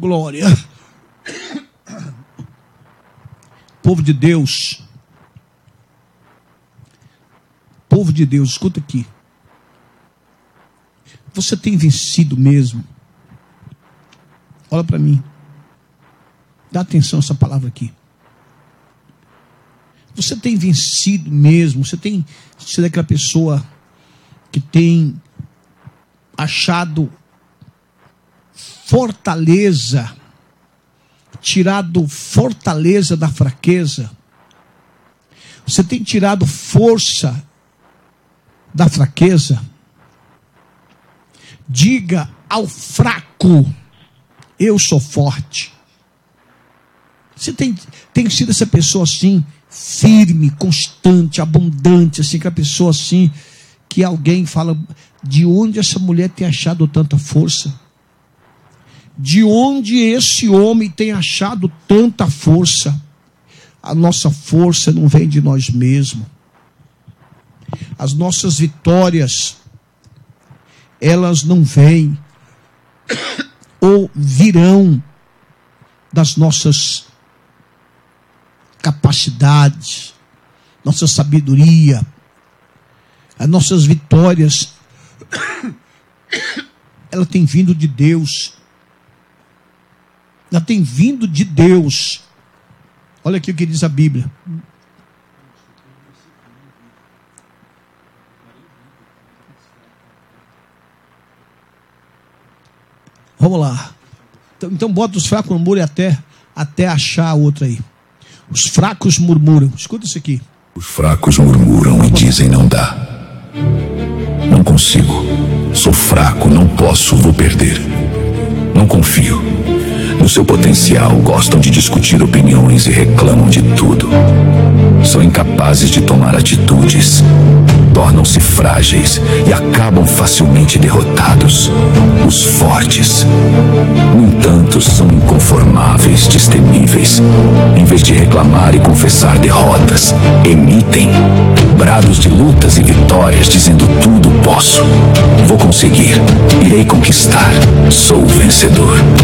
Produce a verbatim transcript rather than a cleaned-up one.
glória. Povo de Deus, povo de Deus, escuta aqui. Você tem vencido mesmo? Olha para mim. Dá atenção a essa palavra aqui. Você tem vencido mesmo? Você tem sido aquela pessoa que tem achado fortaleza, tirado fortaleza da fraqueza? Você tem tirado força da fraqueza? Diga ao fraco: eu sou forte. Você tem, tem sido essa pessoa assim, firme, constante, abundante, assim, aquela pessoa assim, que alguém fala: de onde essa mulher tem achado tanta força? De onde esse homem tem achado tanta força? A nossa força não vem de nós mesmos. As nossas vitórias, elas não vêm ou virão das nossas capacidades, nossa sabedoria. As nossas vitórias, ela tem vindo de Deus. Ela tem vindo de Deus. Olha aqui o que diz a Bíblia. Vamos lá. Então, então bota os fracos murmurem até, até achar a outra aí. Os fracos murmuram. Escuta isso aqui. Os fracos murmuram e dizem: não dá. Não consigo. Sou fraco, não posso, vou perder. Não confio. No seu potencial, gostam de discutir opiniões e reclamam de tudo. São incapazes de tomar atitudes. Tornam-se frágeis e acabam facilmente derrotados. Os fortes, no entanto, são inconformáveis, destemíveis. Em vez de reclamar e confessar derrotas, emitem brados de lutas e vitórias, dizendo: tudo posso, vou conseguir, irei conquistar, sou o vencedor.